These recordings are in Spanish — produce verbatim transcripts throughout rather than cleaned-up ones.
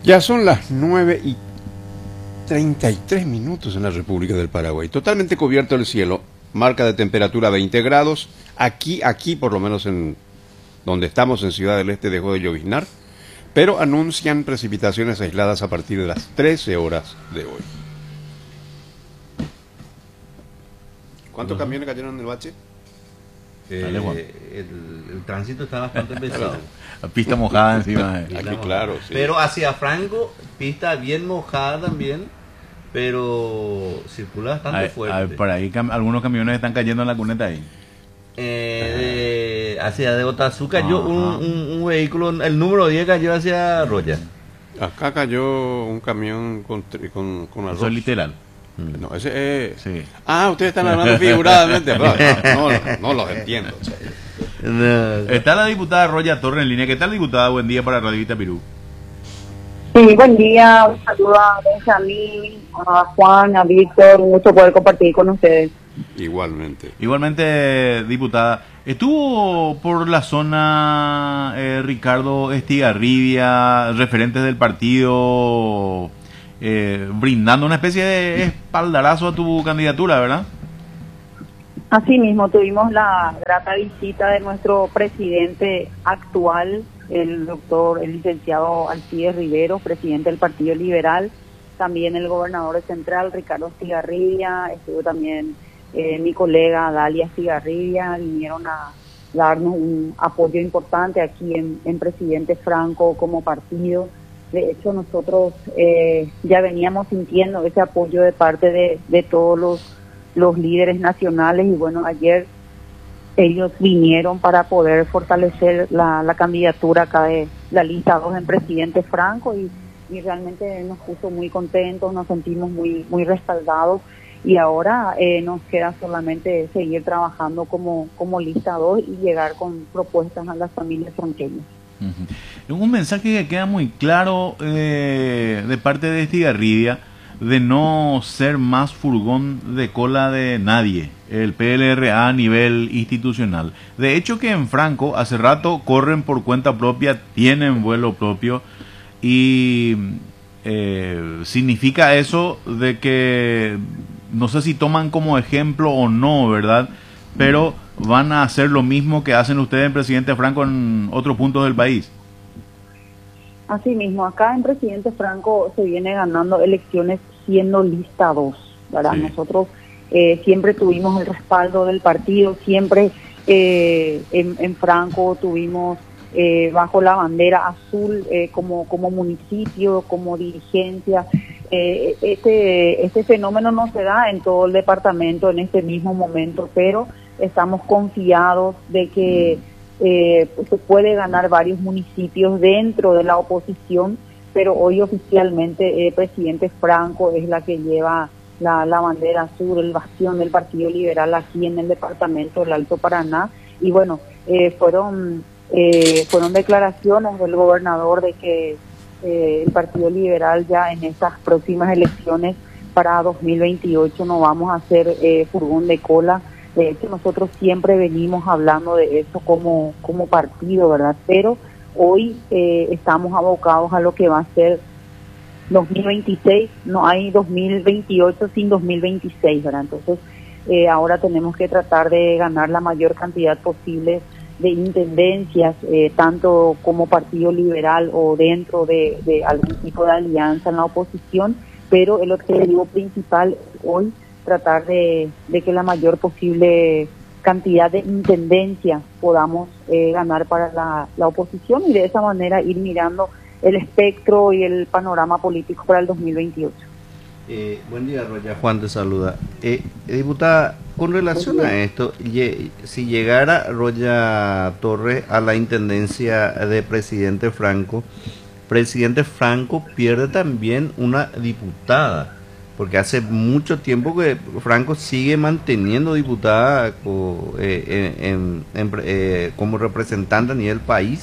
Ya son las nueve y treinta y tres minutos en la República del Paraguay. Totalmente cubierto el cielo, marca de temperatura veinte grados. Aquí, aquí por lo menos en donde estamos en Ciudad del Este dejó de lloviznar, pero anuncian precipitaciones aisladas a partir de las trece horas de hoy. ¿Cuántos uh-huh. camiones cayeron en el bache? Eh, el, el tránsito está bastante pesado. La pista mojada encima. Aquí, mojada. Claro, sí. Pero hacia Franco, pista bien mojada también, pero circula bastante hay, fuerte. Hay, por ahí cam algunos camiones están cayendo en la cuneta ahí. Eh, de, hacia de Otazú cayó un, un, un vehículo, el número diez cayó hacia Roya. Acá cayó un camión con, con, con arroz. Eso es literal. No, ese es... Sí. Ah, ustedes están hablando figuradamente. No, no, no, no los entiendo. No. Está la diputada Roya Torres en línea. ¿Qué tal, diputada? Buen día para Radio Itapirú. Sí, buen día. Un saludo a Benjamín, a Juan, a Víctor. Un gusto poder compartir con ustedes. Igualmente. Igualmente, diputada. ¿Estuvo por la zona eh, Ricardo Estigarribia, referentes del partido... Eh, brindando una especie de espaldarazo a tu candidatura, ¿verdad? Así mismo, tuvimos la grata visita de nuestro presidente actual, el doctor, el licenciado Alcides Rivero, presidente del Partido Liberal, también el gobernador de Central, Ricardo Estigarribia, estuvo también eh, mi colega Dalia Estigarribia, vinieron a darnos un apoyo importante aquí en, en Presidente Franco como partido. De hecho, nosotros eh, ya veníamos sintiendo ese apoyo de parte de, de todos los, los líderes nacionales y bueno, ayer ellos vinieron para poder fortalecer la, la candidatura acá de la lista dos en Presidente Franco y, y realmente nos puso muy contentos, nos sentimos muy, muy respaldados y ahora eh, nos queda solamente seguir trabajando como, como lista dos y llegar con propuestas a las familias franqueñas. Uh-huh. Un mensaje que queda muy claro eh, de parte de Estigarribia de no ser más furgón de cola de nadie, el P L R A a nivel institucional. De hecho que en Franco hace rato corren por cuenta propia, tienen vuelo propio y eh, significa eso de que no sé si toman como ejemplo o no, ¿verdad? Pero van a hacer lo mismo que hacen ustedes en Presidente Franco en otros puntos del país. Así mismo, acá en Presidente Franco se viene ganando elecciones siendo lista dos, ¿verdad? Sí. Nosotros eh, siempre tuvimos el respaldo del partido, siempre eh, en, en Franco tuvimos eh, bajo la bandera azul eh, como, como municipio, como dirigencia. Eh, este, este fenómeno no se da en todo el departamento en este mismo momento, pero estamos confiados de que eh, se puede ganar varios municipios dentro de la oposición, pero hoy oficialmente el eh, presidente Franco es la que lleva la, la bandera azul, el bastión del Partido Liberal aquí en el departamento del Alto Paraná, y bueno, eh, fueron, eh, fueron declaraciones del gobernador de que eh, el Partido Liberal ya en estas próximas elecciones para dos mil veintiocho no vamos a hacer eh, furgón de cola. De hecho, nosotros siempre venimos hablando de eso como, como partido, ¿verdad? Pero hoy eh, estamos abocados a lo que va a ser dos mil veintiséis, no hay dos mil veintiocho sin dos mil veintiséis, ¿verdad? Entonces, eh, ahora tenemos que tratar de ganar la mayor cantidad posible de intendencias, eh, tanto como Partido Liberal o dentro de, de algún tipo de alianza en la oposición, pero el objetivo principal hoy tratar de, de que la mayor posible cantidad de intendencias podamos eh, ganar para la, la oposición y de esa manera ir mirando el espectro y el panorama político para el dos mil veintiocho. Eh, buen día, Roya. Juan te saluda. Eh, diputada, con relación a esto, si llegara Roya Torres a la intendencia de Presidente Franco, Presidente Franco pierde también una diputada, porque hace mucho tiempo que Franco sigue manteniendo diputada eh, en, en, eh, como representante a nivel país,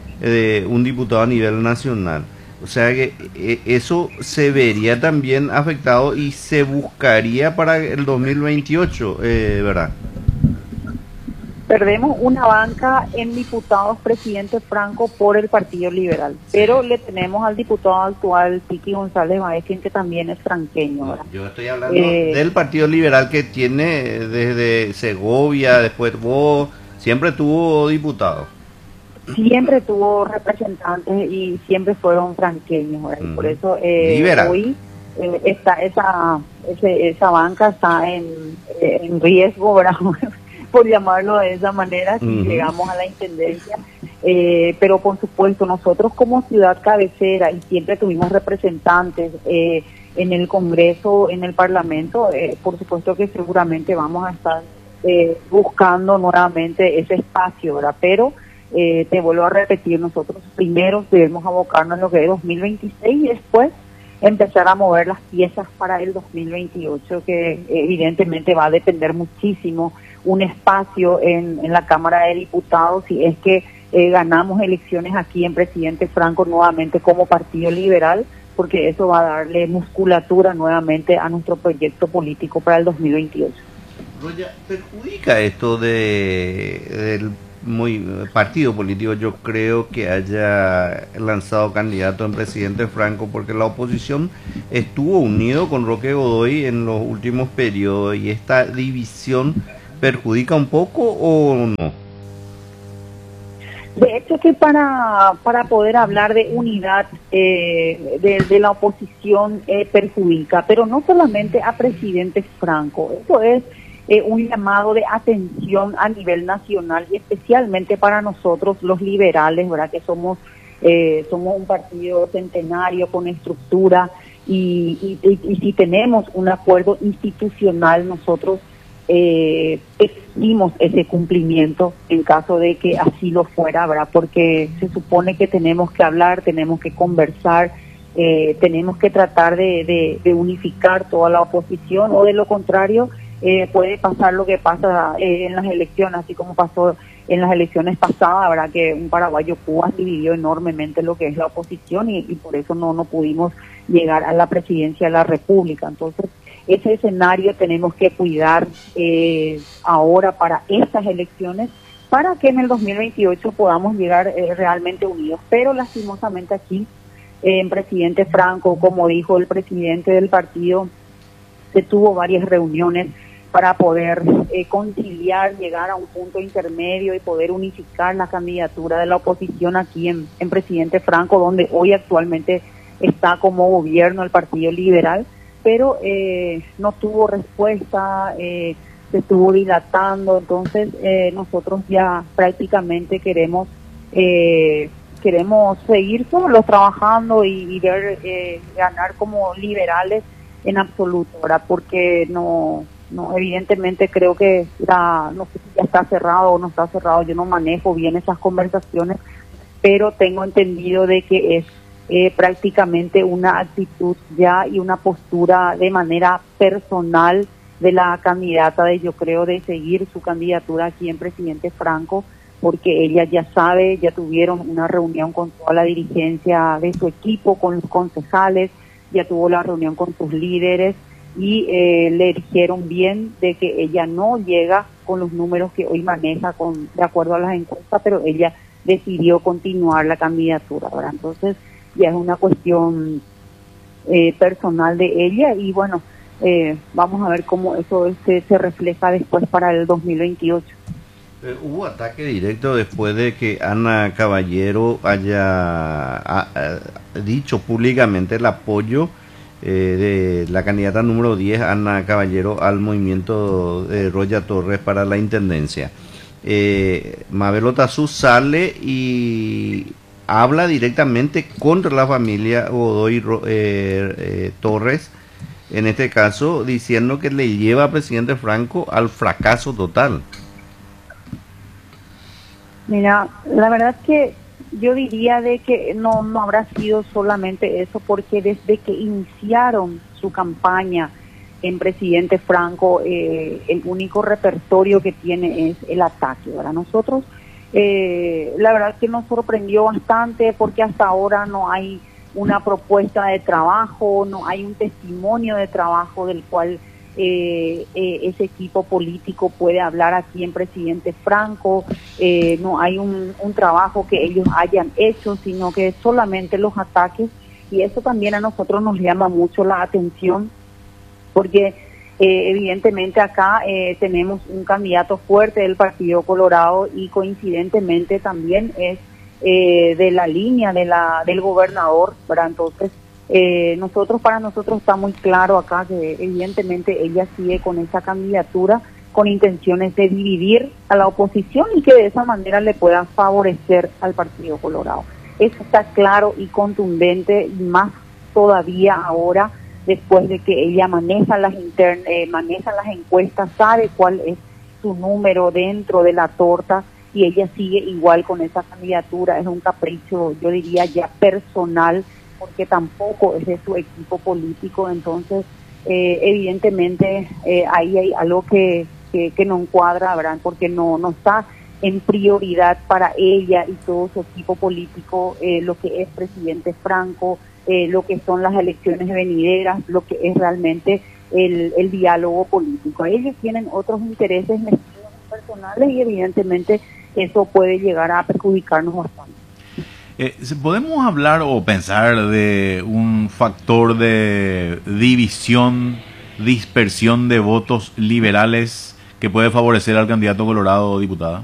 eh, un diputado a nivel nacional. O sea que eh, eso se vería también afectado y se buscaría para el dos mil veintiocho, eh, ¿verdad? Perdemos una banca en diputados presidente Franco por el Partido Liberal, pero le tenemos al diputado actual, Tiki González Báez, que también es franqueño. No, yo estoy hablando eh, del Partido Liberal que tiene desde Segovia, después vos, siempre tuvo diputados. Siempre tuvo representantes y siempre fueron franqueños. Uh-huh. Por eso eh, hoy eh, está esa, ese, esa banca está en, en riesgo, ¿verdad? Por llamarlo de esa manera, si uh-huh. llegamos a la intendencia, eh, pero por supuesto nosotros como ciudad cabecera y siempre tuvimos representantes eh, en el Congreso, en el Parlamento, eh, por supuesto que seguramente vamos a estar eh, buscando nuevamente ese espacio, ¿verdad? Pero eh, te vuelvo a repetir, nosotros primero debemos abocarnos en lo que es dos mil veintiséis y después empezar a mover las piezas para el dos mil veintiocho, que evidentemente va a depender muchísimo un espacio en, en la Cámara de Diputados si es que eh, ganamos elecciones aquí en Presidente Franco nuevamente como Partido Liberal, porque eso va a darle musculatura nuevamente a nuestro proyecto político para el dos mil veintiocho. Roya, ¿perjudica esto de del muy partido político, yo creo, que haya lanzado candidato en Presidente Franco, porque la oposición estuvo unido con Roque Godoy en los últimos periodos y esta división perjudica un poco o no? De hecho que para para poder hablar de unidad eh, de, de la oposición eh, perjudica, pero no solamente a Presidente Franco, eso es Eh, un llamado de atención a nivel nacional y especialmente para nosotros los liberales, ¿verdad? Que somos eh, somos un partido centenario con estructura y, y, y, y si tenemos un acuerdo institucional nosotros eh, exigimos ese cumplimiento en caso de que así lo fuera, ¿verdad? Porque se supone que tenemos que hablar, tenemos que conversar, eh, tenemos que tratar de, de, de unificar toda la oposición o de lo contrario Eh, puede pasar lo que pasa eh, en las elecciones, así como pasó en las elecciones pasadas, ¿verdad? Que un paraguayo Cubas dividió enormemente lo que es la oposición y, y por eso no, no pudimos llegar a la presidencia de la República. Entonces, ese escenario tenemos que cuidar eh, ahora para estas elecciones, para que en el dos mil veintiocho podamos llegar eh, realmente unidos. Pero lastimosamente aquí, eh, en Presidente Franco, como dijo el presidente del partido, se tuvo varias reuniones para poder eh, conciliar, llegar a un punto intermedio y poder unificar la candidatura de la oposición aquí en, en Presidente Franco, donde hoy actualmente está como gobierno el Partido Liberal, pero eh, no tuvo respuesta, eh, se estuvo dilatando, entonces eh, nosotros ya prácticamente queremos eh, queremos seguir solos trabajando y, y ver eh, ganar como liberales en absoluto, ¿verdad? Porque no no evidentemente creo que la, no sé si ya está cerrado o no está cerrado, yo no manejo bien esas conversaciones, pero tengo entendido de que es eh, prácticamente una actitud ya y una postura de manera personal de la candidata, de yo creo de seguir su candidatura aquí en Presidente Franco, porque ella ya sabe, ya tuvieron una reunión con toda la dirigencia de su equipo, con los concejales, ya tuvo la reunión con sus líderes y eh, le dijeron bien de que ella no llega con los números que hoy maneja con de acuerdo a las encuestas, pero ella decidió continuar la candidatura, ¿verdad? Entonces ya es una cuestión eh, personal de ella y bueno, eh, vamos a ver cómo eso este, se refleja después para el dos mil veintiocho. Eh, ¿Hubo ataque directo después de que Ana Caballero haya ha, ha dicho públicamente el apoyo eh, de la candidata número diez, Ana Caballero, al movimiento de Roya Torres para la intendencia? Eh, Mabel Otazú sale y habla directamente contra la familia Godoy eh, eh, Torres, en este caso diciendo que le lleva a Presidente Franco al fracaso total. Mira, la verdad es que yo diría de que no no habrá sido solamente eso, porque desde que iniciaron su campaña en Presidente Franco, eh, el único repertorio que tiene es el ataque, ¿verdad? Nosotros, eh, la verdad es que nos sorprendió bastante porque hasta ahora no hay una propuesta de trabajo, no hay un testimonio de trabajo del cual eh, eh, ese equipo político puede hablar aquí en Presidente Franco, eh, no hay un, un trabajo que ellos hayan hecho, sino que solamente los ataques, y eso también a nosotros nos llama mucho la atención, porque eh, evidentemente acá eh, tenemos un candidato fuerte del Partido Colorado y coincidentemente también es eh, de la línea de la del gobernador, ¿verdad? Entonces, eh, nosotros para nosotros está muy claro acá que evidentemente ella sigue con esa candidatura con intenciones de dividir a la oposición y que de esa manera le puedan favorecer al Partido Colorado. Eso está claro y contundente, y más todavía ahora, después de que ella maneja las intern eh, maneja las encuestas, sabe cuál es su número dentro de la torta, y ella sigue igual con esa candidatura. Es un capricho, yo diría ya personal, porque tampoco es de su equipo político. Entonces, eh, evidentemente, eh, ahí hay algo que, que, que no encuadra, ¿verdad? Porque no, no está en prioridad para ella y todo su equipo político eh, lo que es Presidente Franco, eh, lo que son las elecciones venideras, lo que es realmente el, el diálogo político. Ellos tienen otros intereses mezquinos personales y evidentemente eso puede llegar a perjudicarnos bastante. Eh, ¿Podemos hablar o pensar de un factor de división, dispersión de votos liberales que puede favorecer al candidato Colorado, diputada?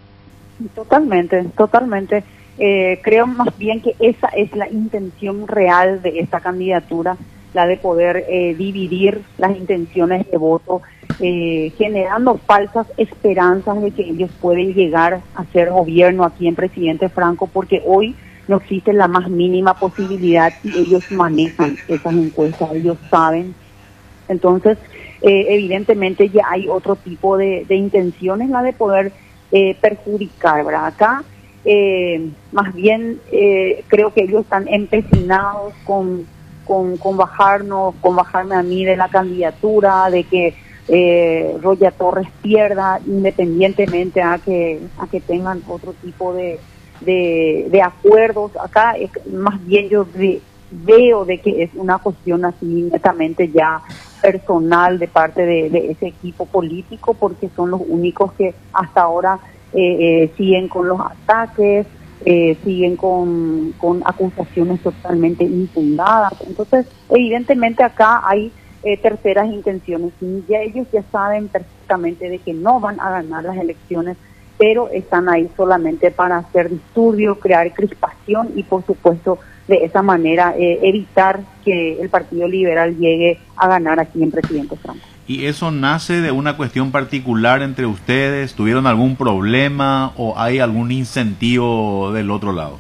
Totalmente, totalmente. Eh, creo más bien que esa es la intención real de esta candidatura, la de poder eh, dividir las intenciones de voto, eh, generando falsas esperanzas de que ellos pueden llegar a ser gobierno aquí en Presidente Franco, porque hoy no existe la más mínima posibilidad y ellos manejan esas encuestas, ellos saben. Entonces, eh, evidentemente ya hay otro tipo de, de intenciones, la de poder eh, perjudicar, ¿verdad? Acá, eh, más bien, eh, creo que ellos están empecinados con, con, con bajarnos, con bajarme a mí de la candidatura, de que eh, Roya Torres pierda, independientemente a que, a que tengan otro tipo de, de, de acuerdos. Acá, es, más bien yo de, veo de que es una cuestión así netamente ya personal de parte de, de ese equipo político, porque son los únicos que hasta ahora eh, eh, siguen con los ataques, eh, siguen con, con acusaciones totalmente infundadas. Entonces, evidentemente acá hay eh, terceras intenciones, y ya ellos ya saben perfectamente de que no van a ganar las elecciones, pero están ahí solamente para hacer disturbio, crear crispación y, por supuesto, de esa manera eh, evitar que el Partido Liberal llegue a ganar aquí en Presidente Franco. ¿Y eso nace de una cuestión particular entre ustedes? ¿Tuvieron algún problema o hay algún incentivo del otro lado?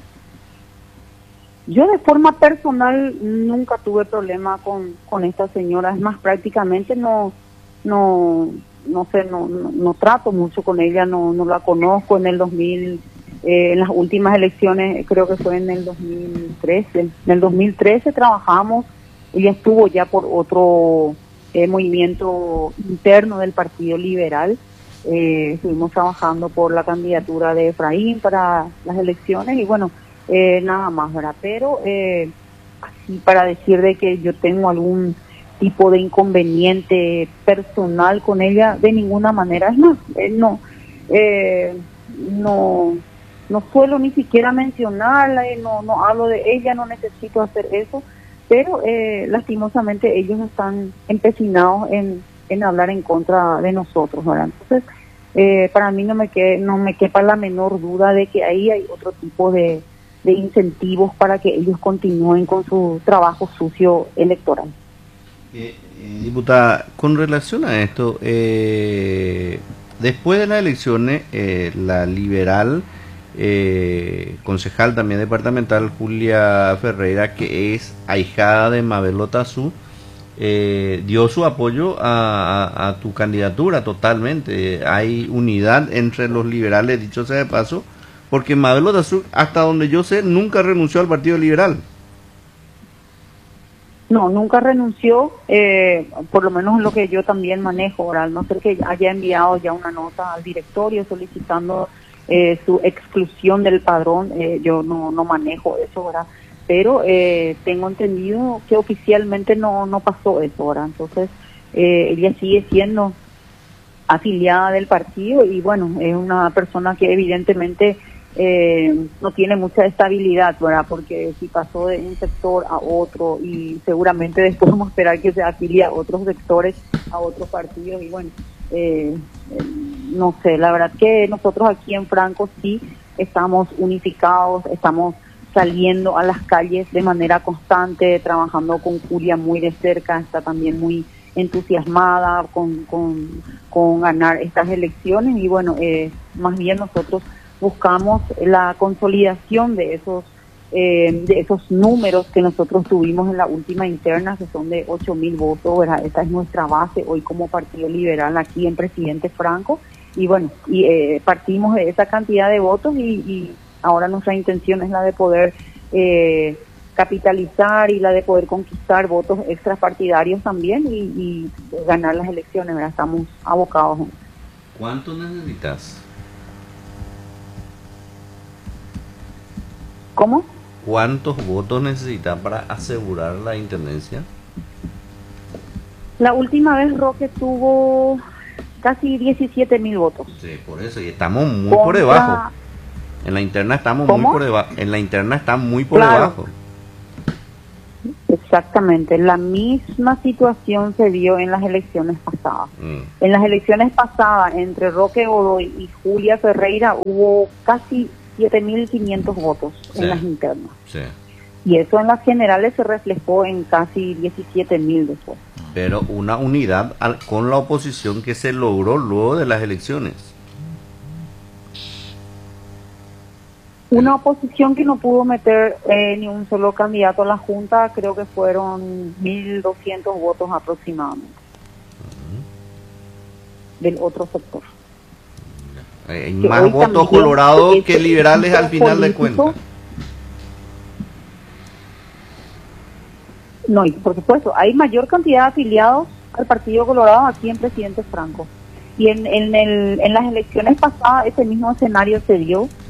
Yo de forma personal nunca tuve problema con, con esta señora, es más, prácticamente no, no, no sé, no, no, no trato mucho con ella, no, no la conozco. En el dos mil, eh, en las últimas elecciones, creo que fue en el dos mil trece, en el dos mil trece trabajamos, ella estuvo ya por otro eh, movimiento interno del Partido Liberal, eh, estuvimos trabajando por la candidatura de Efraín para las elecciones y bueno, eh, nada más, ¿verdad? Pero eh, así para decir de que yo tengo algún tipo de inconveniente personal con ella, de ninguna manera. Es más, eh, no, eh, no, no suelo ni siquiera mencionarla, eh, no, no hablo de ella, no necesito hacer eso, pero eh, lastimosamente ellos están empecinados en, en hablar en contra de nosotros, ¿verdad? Entonces, eh, para mí no me que, no me quepa la menor duda de que ahí hay otro tipo de, de incentivos para que ellos continúen con su trabajo sucio electoral. Eh, eh, diputada, con relación a esto, eh, después de las elecciones, eh, la liberal, eh, concejal también departamental, Julia Ferreira, que es ahijada de Mabel Otazú, eh, dio su apoyo a, a, a tu candidatura totalmente. Hay unidad entre los liberales, dicho sea de paso, porque Mabel Otazú, hasta donde yo sé, nunca renunció al Partido Liberal. No, nunca renunció, eh, por lo menos en lo que yo también manejo, ¿verdad? No ser que haya enviado ya una nota al directorio solicitando eh, su exclusión del padrón, eh, yo no, no manejo eso, ¿verdad? Pero eh, tengo entendido que oficialmente no, no pasó eso, ¿verdad? Entonces, eh, ella sigue siendo afiliada del partido y bueno, es una persona que evidentemente eh, no tiene mucha estabilidad, ¿verdad? Porque si pasó de un sector a otro y seguramente después vamos a esperar que se afilie a otros sectores, a otros partidos y bueno, eh, eh, no sé, la verdad que nosotros aquí en Franco sí estamos unificados, estamos saliendo a las calles de manera constante, trabajando con Julia muy de cerca, está también muy entusiasmada con, con, con ganar estas elecciones y bueno, eh, más bien nosotros buscamos la consolidación de esos eh, de esos números que nosotros tuvimos en la última interna, que son de ocho mil votos, ¿verdad? Esa es nuestra base hoy como Partido Liberal aquí en Presidente Franco y bueno, y eh, partimos de esa cantidad de votos y, y ahora nuestra intención es la de poder eh, capitalizar y la de poder conquistar votos extrapartidarios también y, y ganar las elecciones, ¿verdad? Estamos abocados. ¿Cuánto necesitas? ¿Cómo? ¿Cuántos votos necesitas para asegurar la intendencia? La última vez Roque tuvo casi diecisiete mil votos. Sí, por eso, y estamos muy Contra... por debajo. En la interna estamos ¿Cómo? muy por debajo. En la interna está muy por Claro. debajo. Exactamente, la misma situación se dio en las elecciones pasadas. Mm. En las elecciones pasadas, entre Roque Godoy y Julia Ferreira, hubo casi siete mil quinientos votos Sí. en las internas. Sí. Y eso en las generales se reflejó en casi diecisiete mil después. Pero una unidad al- con la oposición que se logró luego de las elecciones. Una oposición que no pudo meter eh, ni un solo candidato a la Junta, creo que fueron mil doscientos votos aproximadamente del otro sector. Hay Que más hoy votos también colorados ese que liberales al equipo final de político- cuentas. No, y por supuesto, hay mayor cantidad de afiliados al Partido Colorado aquí en Presidente Franco. Y en, en, el, en las elecciones pasadas ese mismo escenario se dio